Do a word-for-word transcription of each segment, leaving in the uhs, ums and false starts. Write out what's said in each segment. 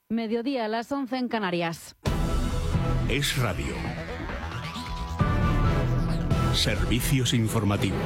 Mediodía a las once en Canarias. Es Radio. Servicios informativos.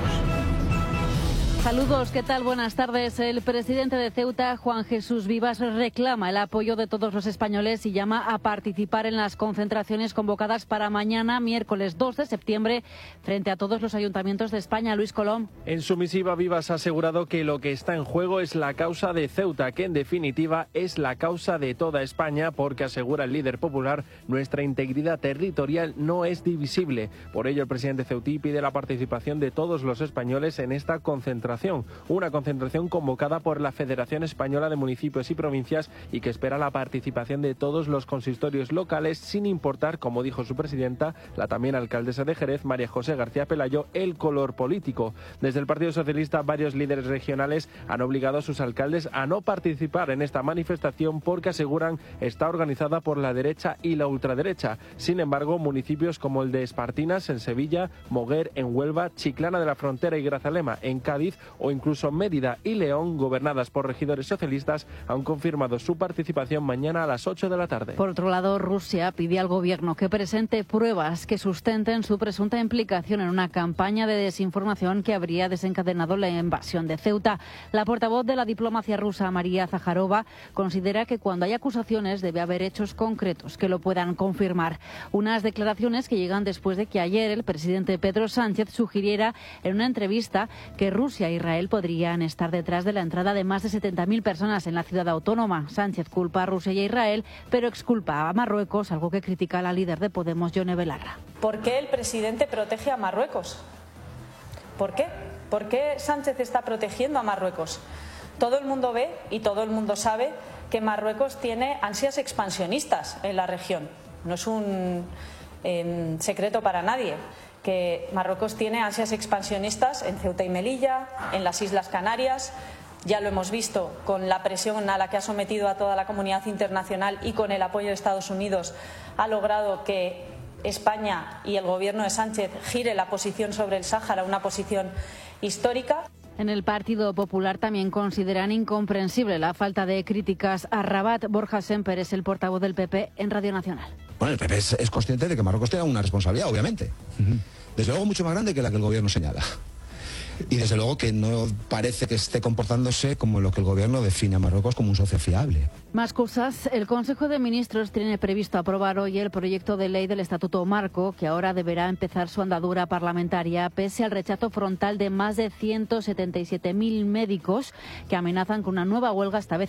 Saludos, ¿qué tal? Buenas tardes. El presidente de Ceuta, Juan Jesús Vivas, reclama el apoyo de todos los españoles y llama a participar en las concentraciones convocadas para mañana, miércoles dos de septiembre, frente a todos los ayuntamientos de España. Luis Colom. En su misiva, Vivas ha asegurado que lo que está en juego es la causa de Ceuta, que en definitiva es la causa de toda España, porque asegura el líder popular, nuestra integridad territorial no es divisible. Por ello, el presidente ceutí pide la participación de todos los españoles en esta concentración. Una concentración convocada por la Federación Española de Municipios y Provincias y que espera la participación de todos los consistorios locales, sin importar, como dijo su presidenta, la también alcaldesa de Jerez, María José García Pelayo, el color político. Desde el Partido Socialista, varios líderes regionales han obligado a sus alcaldes a no participar en esta manifestación porque aseguran está organizada por la derecha y la ultraderecha. Sin embargo, municipios como el de Espartinas, en Sevilla, Moguer, en Huelva, Chiclana de la Frontera y Grazalema, en Cádiz, o incluso Mérida y León, gobernadas por regidores socialistas, han confirmado su participación mañana a las ocho de la tarde. Por otro lado, Rusia pide al gobierno que presente pruebas que sustenten su presunta implicación en una campaña de desinformación que habría desencadenado la invasión de Ceuta. La portavoz de la diplomacia rusa, María Zaharova, considera que cuando hay acusaciones debe haber hechos concretos que lo puedan confirmar. Unas declaraciones que llegan después de que ayer el presidente Pedro Sánchez sugiriera en una entrevista que Rusia e Israel podrían estar detrás de la entrada de más de setenta mil personas en la ciudad autónoma. Sánchez culpa a Rusia y a Israel, pero exculpa a Marruecos, algo que critica la líder de Podemos, Yone Belarra. ¿Por qué el presidente protege a Marruecos? ¿Por qué? ¿Por qué Sánchez está protegiendo a Marruecos? Todo el mundo ve y todo el mundo sabe que Marruecos tiene ansias expansionistas en la región. No es un eh, secreto para nadie que Marruecos tiene ansias expansionistas en Ceuta y Melilla, en las Islas Canarias. Ya lo hemos visto con la presión a la que ha sometido a toda la comunidad internacional y con el apoyo de Estados Unidos ha logrado que España y el gobierno de Sánchez gire la posición sobre el Sáhara, una posición histórica. En el Partido Popular también consideran incomprensible la falta de críticas a Rabat. Borja Semper es el portavoz del P P en Radio Nacional. Bueno, el P P es, es consciente de que Marruecos tiene una responsabilidad, obviamente. Uh-huh. Desde luego mucho más grande que la que el gobierno señala. Y desde luego que no parece que esté comportándose como lo que el gobierno define a Marruecos como un socio fiable. Más cosas. El Consejo de Ministros tiene previsto aprobar hoy el proyecto de ley del Estatuto Marco, que ahora deberá empezar su andadura parlamentaria, pese al rechazo frontal de más de ciento setenta y siete mil médicos que amenazan con una nueva huelga, esta vez